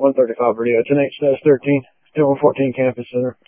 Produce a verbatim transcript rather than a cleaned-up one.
one thirty-five radio. ten eight thirteen, ten one fourteen Campus Center.